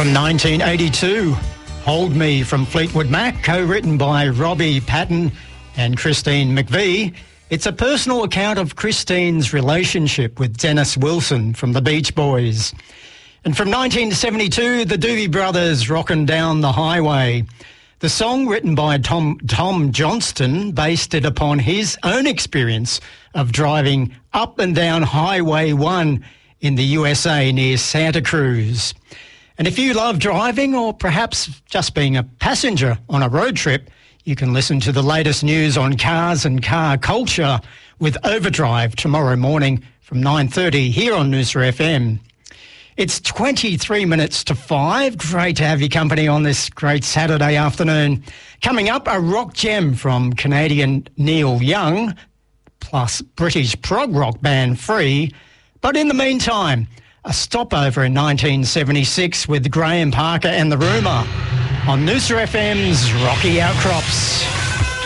From 1982, Hold Me from Fleetwood Mac, co-written by Robbie Patton and Christine McVie. It's a personal account of Christine's relationship with Dennis Wilson from the Beach Boys. And from 1972, the Doobie Brothers, Rockin' Down the Highway. The song, written by Tom Johnston, based it upon his own experience of driving up and down Highway 1 in the USA near Santa Cruz. And if you love driving or perhaps just being a passenger on a road trip, you can listen to the latest news on cars and car culture with Overdrive tomorrow morning from 9:30 here on Noosa FM. It's 23 minutes to 5. Great to have your company on this great Saturday afternoon. Coming up, a rock gem from Canadian Neil Young, plus British prog rock band Free. But in the meantime, a stopover in 1976 with Graham Parker and the Rumour on Noosa FM's Rocky Outcrops.